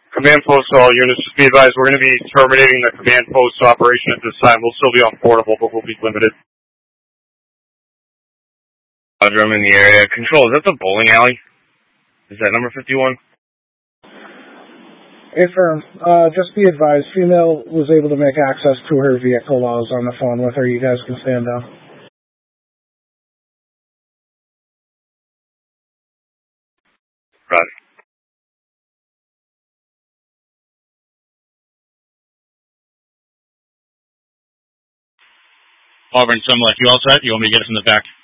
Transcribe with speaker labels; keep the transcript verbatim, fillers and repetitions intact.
Speaker 1: Command post to all units, just be advised, we're going to be terminating the command post operation at this time. We'll still be on portable, but we'll be limited.
Speaker 2: Roger, I'm in the area. Control, is that the bowling alley? Is that number fifty-one?
Speaker 3: Affirm. Uh, just be advised, female was able to make access to her vehicle while I was on the phone with her. You guys can stand down.
Speaker 2: Roger.
Speaker 4: Auburn, Sun Life, you all set? You want me to get us in the back?